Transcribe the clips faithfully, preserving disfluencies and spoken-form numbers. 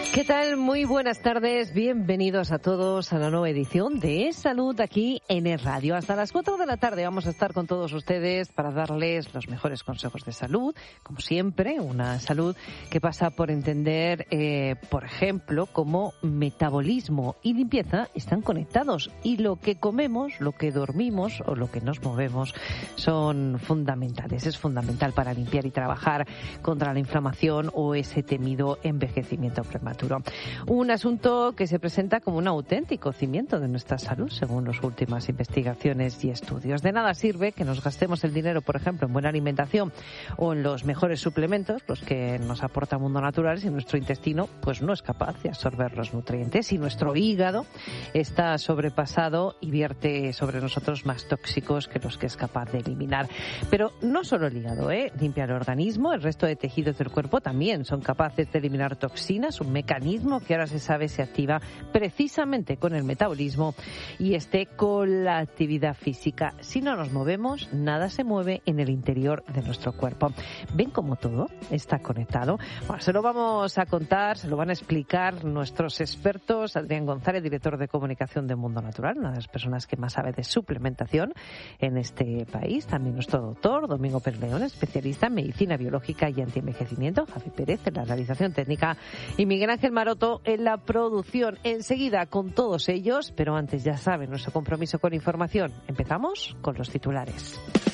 ¿Qué tal? Muy buenas tardes. Bienvenidos a todos a la nueva edición de Es Salud aquí en Es Radio. Hasta las cuatro de la tarde vamos a estar con todos ustedes para darles los mejores consejos de salud. Como siempre, una salud que pasa por entender, eh, por ejemplo, cómo metabolismo y limpieza están conectados y lo que comemos, lo que dormimos o lo que nos movemos son fundamentales. Es fundamental para limpiar y trabajar contra la inflamación o ese temido envejecimiento prematuro. Un asunto que se presenta como un auténtico cimiento de nuestra salud, según las últimas investigaciones y estudios. De nada sirve que nos gastemos el dinero, por ejemplo, en buena alimentación o en los mejores suplementos, los que nos aporta Mundo Natural, si nuestro intestino pues no es capaz de absorber los nutrientes, si nuestro hígado está sobrepasado y vierte sobre nosotros más tóxicos que los que es capaz de eliminar. Pero no solo el hígado, ¿eh? Limpia el organismo, el resto de tejidos del cuerpo también son capaces de eliminar toxinas, un mecanismo que ahora se sabe se activa precisamente con el metabolismo y este con la actividad física. Si no nos movemos, nada se mueve en el interior de nuestro cuerpo. ¿Ven cómo todo está conectado? Bueno, se lo vamos a contar, se lo van a explicar nuestros expertos. Adrián González, director de comunicación de Mundo Natural, una de las personas que más sabe de suplementación en este país. También nuestro doctor, Domingo Pérez León, especialista en medicina biológica y antienvejecimiento. Javi Pérez en la realización técnica y Miguel Ángel Maroto en la producción. Enseguida con todos ellos, pero antes ya saben nuestro compromiso con información. Empezamos con los titulares.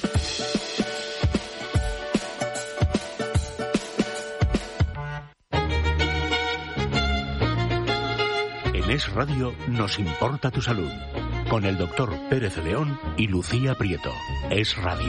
En Es Radio nos importa tu salud, con el doctor Pérez León y Lucía Prieto. Es Radio.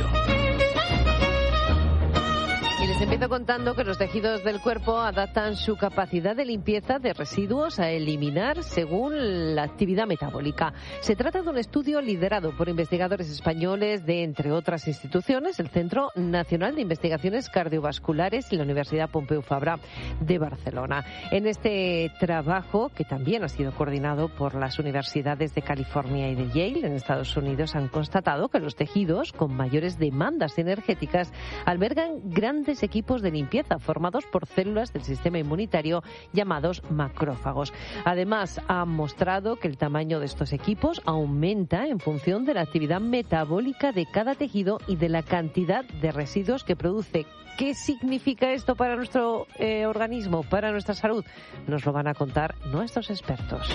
Les empiezo contando que los tejidos del cuerpo adaptan su capacidad de limpieza de residuos a eliminar según la actividad metabólica. Se trata de un estudio liderado por investigadores españoles de, entre otras instituciones, el Centro Nacional de Investigaciones Cardiovasculares y la Universidad Pompeu Fabra de Barcelona. En este trabajo, que también ha sido coordinado por las universidades de California y de Yale en Estados Unidos, han constatado que los tejidos con mayores demandas energéticas albergan grandes equipos de limpieza formados por células del sistema inmunitario llamados macrófagos. Además, han mostrado que el tamaño de estos equipos aumenta en función de la actividad metabólica de cada tejido y de la cantidad de residuos que produce. ¿Qué significa esto para nuestro eh, organismo, para nuestra salud? Nos lo van a contar nuestros expertos.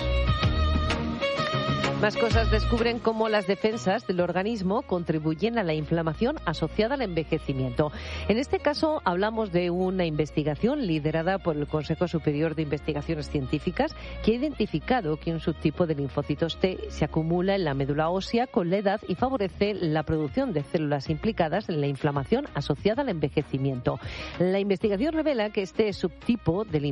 Más cosas. Descubren cómo las defensas del organismo contribuyen a la inflamación asociada al envejecimiento. En este caso hablamos de una investigación liderada por el Consejo Superior de Investigaciones Científicas que ha identificado que un subtipo de linfocitos T se acumula en la médula ósea con la edad y favorece la producción de células implicadas en la inflamación asociada al envejecimiento. La investigación revela que este subtipo de